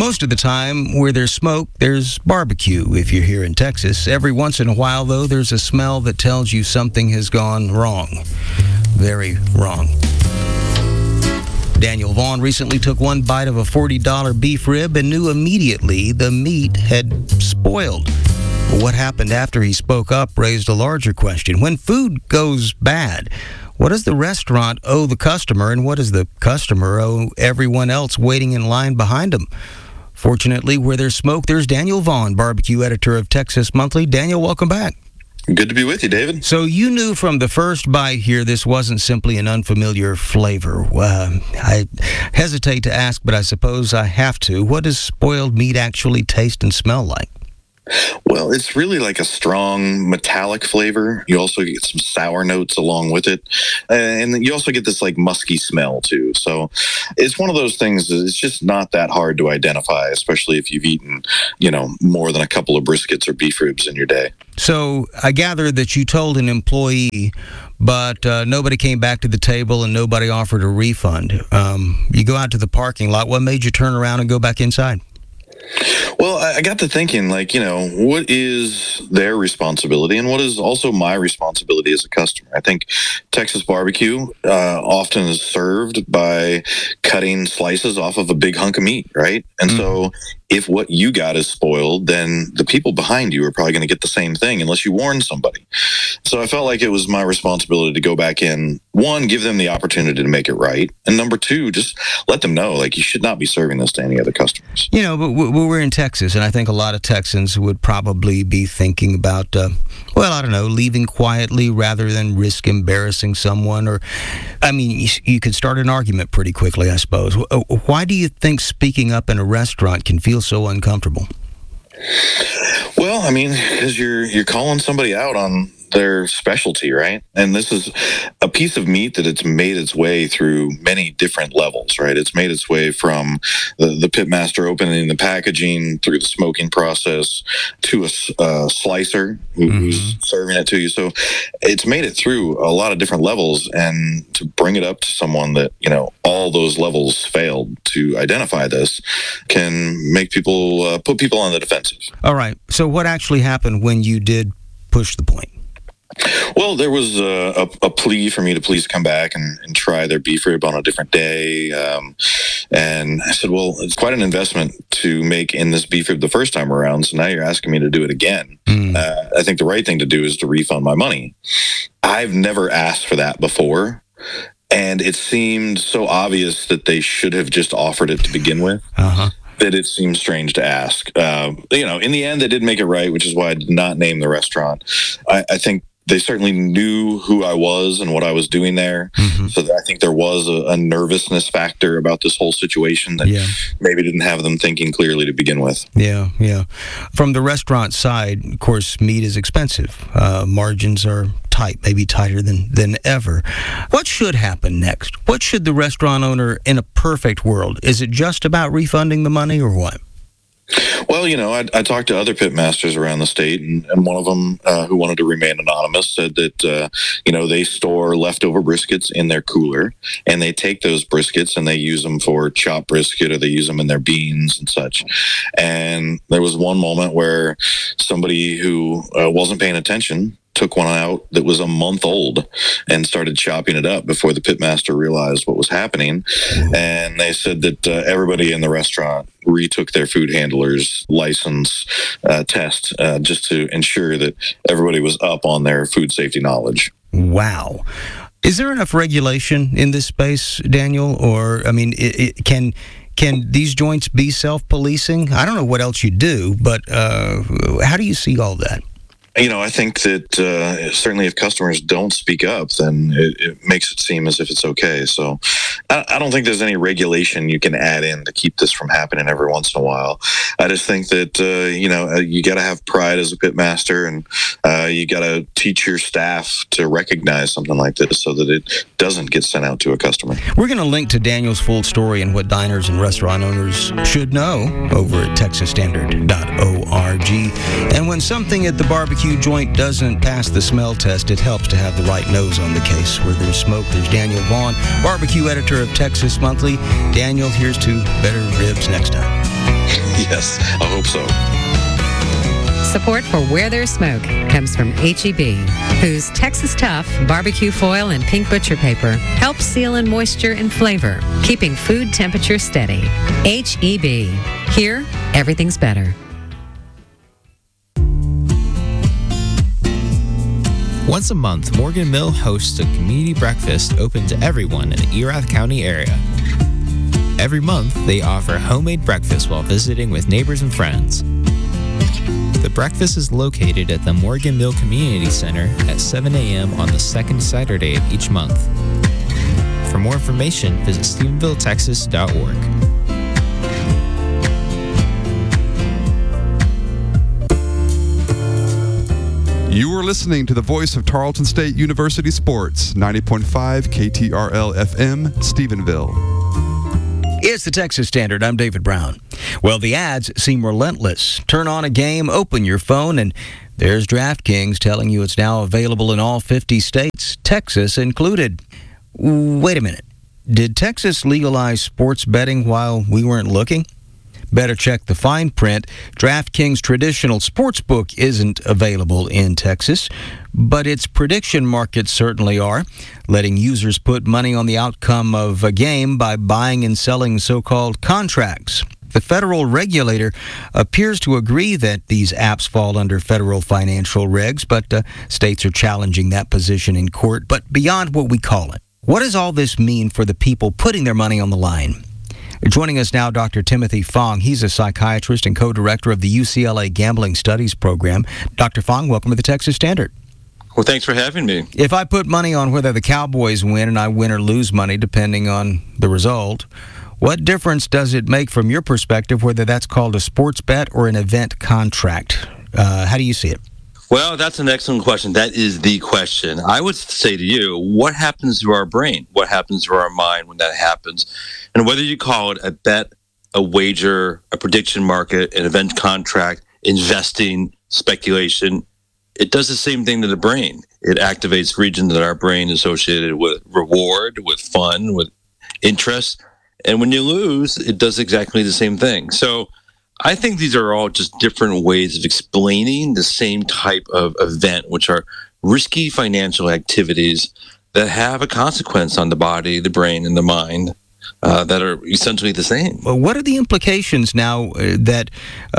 Most of the time, where there's smoke, there's barbecue if you're here in Texas. Every once in a while, though, there's a smell that tells you something has gone wrong. Very wrong. Daniel Vaughn recently took one bite of a $40 beef rib and knew immediately the meat had spoiled. What happened after he spoke up raised a larger question. When food goes bad, what does the restaurant owe the customer, and what does the customer owe everyone else waiting in line behind them? Fortunately, where there's smoke, there's Daniel Vaughn, barbecue editor of Texas Monthly. Daniel, welcome back. Good to be with you, David. So you knew from the first bite here this wasn't simply an unfamiliar flavor. I hesitate to ask, but I suppose I have to. What does spoiled meat actually taste and smell like? Well, it's really like a strong metallic flavor. You also get some sour notes along with it. And you also get this like musky smell too. So it's one of those things that it's just not that hard to identify, especially if you've eaten, more than a couple of briskets or beef ribs in your day. So I gather that you told an employee, but nobody came back to the table and nobody offered a refund. You go out to the parking lot. What made you turn around and go back inside? Well, I got to thinking, what is their responsibility and what is also my responsibility as a customer? I think Texas barbecue often is served by cutting slices off of a big hunk of meat, right? And so if what you got is spoiled, then the people behind you are probably going to get the same thing unless you warn somebody. So I felt like it was my responsibility to go back in, one, give them the opportunity to make it right, and number two, just let them know, you should not be serving this to any other customers. But we're in Texas, and I think a lot of Texans would probably be thinking about, leaving quietly rather than risk embarrassing someone. Or, you could start an argument pretty quickly, I suppose. Why do you think speaking up in a restaurant can feel so uncomfortable? Well, because you're calling somebody out on their specialty, right? And this is a piece of meat that it's made its way through many different levels, right? It's made its way from the pitmaster opening the packaging through the smoking process to a slicer who's serving it to you. So it's made it through a lot of different levels, and to bring it up to someone that, all those levels failed to identify this can make people put people on the defensive. All right. So what actually happened when you did push the point? Well, there was a plea for me to please come back and try their beef rib on a different day. And I said, well, it's quite an investment to make in this beef rib the first time around. So now you're asking me to do it again. I think the right thing to do is to refund my money. I've never asked for that before. And it seemed so obvious that they should have just offered it to begin with. That it seemed strange to ask. In the end, they did make it right, which is why I did not name the restaurant. I think they certainly knew who I was and what I was doing there. So I think there was a nervousness factor about this whole situation that maybe didn't have them thinking clearly to begin with. Yeah. From the restaurant side, of course, meat is expensive. Margins are tight, maybe tighter than ever. What should happen next? What should the restaurant owner, in a perfect world, is it just about refunding the money or what? Well, I talked to other pitmasters around the state, and one of them who wanted to remain anonymous said that, they store leftover briskets in their cooler, and they take those briskets and they use them for chopped brisket, or they use them in their beans and such. And there was one moment where somebody who wasn't paying attention took one out that was a month old and started chopping it up before the pitmaster realized what was happening. And they said that everybody in the restaurant retook their food handler's license test just to ensure that everybody was up on their food safety knowledge. Wow. Is there enough regulation in this space, Daniel? Or, can these joints be self-policing? I don't know what else you do, but how do you see all that? I think that certainly if customers don't speak up, then it makes it seem as if it's okay. So I don't think there's any regulation you can add in to keep this from happening every once in a while. I just think that, you got to have pride as a pitmaster, and you got to teach your staff to recognize something like this so that it doesn't get sent out to a customer. We're going to link to Daniel's full story and what diners and restaurant owners should know over at texasstandard.org. And when something at the barbecue joint doesn't pass the smell test, it helps to have the right nose on the case. Where there's smoke, there's Daniel Vaughn, barbecue editor of Texas Monthly. Daniel, here's to better ribs next time. Yes, I hope so. Support for Where There's Smoke comes from H-E-B, whose Texas Tough barbecue foil and pink butcher paper help seal in moisture and flavor, keeping food temperature steady. H-E-B. Here, everything's better. Once a month, Morgan Mill hosts a community breakfast open to everyone in the Erath County area. Every month, they offer homemade breakfast while visiting with neighbors and friends. The breakfast is located at the Morgan Mill Community Center at 7 a.m. on the second Saturday of each month. For more information, visit StephenvilleTexas.org. You are listening to the voice of Tarleton State University Sports, 90.5 KTRL FM, Stephenville. It's the Texas Standard. I'm David Brown. Well, the ads seem relentless. Turn on a game, open your phone, and there's DraftKings telling you it's now available in all 50 states, Texas included. Wait a minute. Did Texas legalize sports betting while we weren't looking? Better check the fine print. DraftKings traditional sportsbook isn't available in Texas, but its prediction markets certainly are, letting users put money on the outcome of a game by buying and selling so-called contracts. The federal regulator appears to agree that these apps fall under federal financial regs, but states are challenging that position in court. But beyond what we call it, what does all this mean for the people putting their money on the line? Joining us now, Dr. Timothy Fong. He's a psychiatrist and co-director of the UCLA Gambling Studies Program. Dr. Fong, welcome to the Texas Standard. Well, thanks for having me. If I put money on whether the Cowboys win and I win or lose money, depending on the result, what difference does it make from your perspective whether that's called a sports bet or an event contract? How do you see it? Well, that's an excellent question. That is the question. I would say to you, what happens to our brain? What happens to our mind when that happens? And whether you call it a bet, a wager, a prediction market, an event contract, investing, speculation, it does the same thing to the brain. It activates regions in our brain associated with reward, with fun, with interest. And when you lose, it does exactly the same thing. So I think these are all just different ways of explaining the same type of event, which are risky financial activities that have a consequence on the body, the brain, and the mind that are essentially the same. Well, what are the implications now that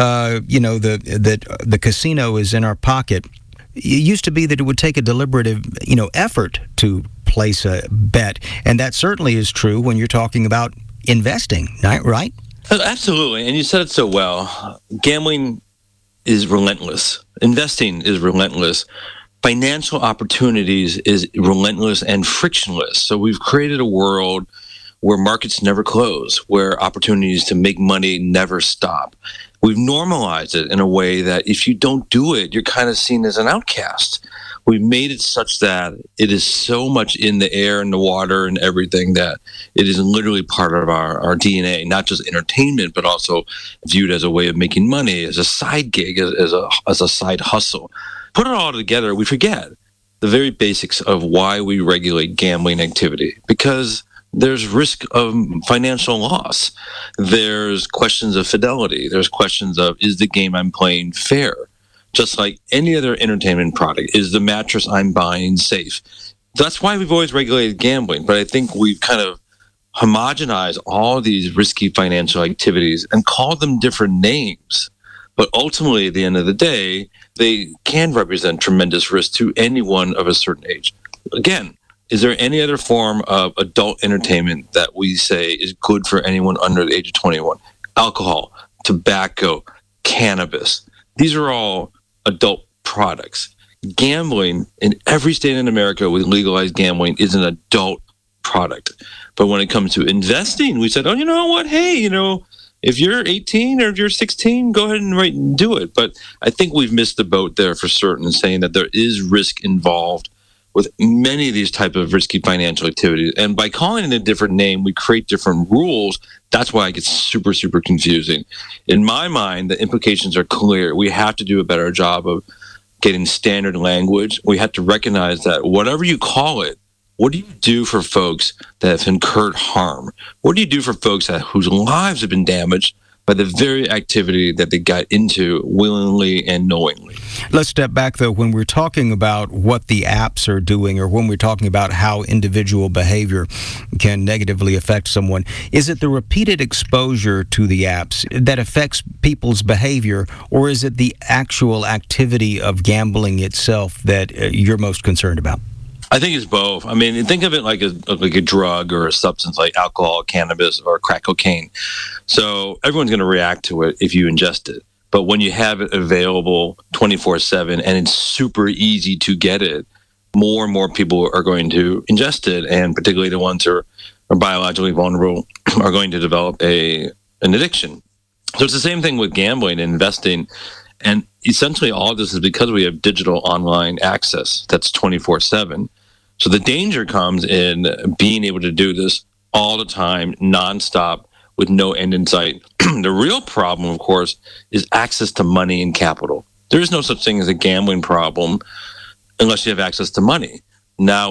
the casino is in our pocket? It used to be that it would take a deliberative effort to place a bet, and that certainly is true when you're talking about investing, right? Absolutely, and you said it so well. Gambling is relentless. Investing is relentless. Financial opportunities is relentless and frictionless. So we've created a world where markets never close, where opportunities to make money never stop. We've normalized it in a way that if you don't do it, you're kind of seen as an outcast. We've made it such that it is so much in the air and the water and everything that it is literally part of our DNA, not just entertainment, but also viewed as a way of making money, as a side gig, as a side hustle. Put it all together, we forget the very basics of why we regulate gambling activity, because there's risk of financial loss. There's questions of fidelity. There's questions of, is the game I'm playing fair? Just like any other entertainment product, is the mattress I'm buying safe? That's why we've always regulated gambling. But I think we've kind of homogenized all these risky financial activities and called them different names. But ultimately, at the end of the day, they can represent tremendous risk to anyone of a certain age. Again, is there any other form of adult entertainment that we say is good for anyone under the age of 21? Alcohol, tobacco, cannabis. These are all adult products. Gambling in every state in America with legalized gambling is an adult product. But when it comes to investing, we said, oh, you know what? Hey, if you're 18 or if you're 16, go ahead and do it. But I think we've missed the boat there for certain in saying that there is risk involved with many of these type of risky financial activities. And by calling it a different name, we create different rules. That's why it gets super, super confusing. In my mind, the implications are clear. We have to do a better job of getting standard language. We have to recognize that whatever you call it, what do you do for folks that have incurred harm? What do you do for folks whose lives have been damaged by the very activity that they got into willingly and knowingly. Let's step back, though. When we're talking about what the apps are doing, or when we're talking about how individual behavior can negatively affect someone, is it the repeated exposure to the apps that affects people's behavior, or is it the actual activity of gambling itself that you're most concerned about? I think it's both. I mean, think of it like a drug or a substance like alcohol, cannabis, or crack cocaine. So everyone's going to react to it if you ingest it. But when you have it available 24/7 and it's super easy to get it, more and more people are going to ingest it, and particularly the ones who are biologically vulnerable are going to develop an addiction. So it's the same thing with gambling and investing. And essentially all of this is because we have digital online access that's 24/7. So the danger comes in being able to do this all the time, nonstop, with no end in sight. The real problem, of course, is access to money and capital. There is no such thing as a gambling problem unless you have access to money. Now,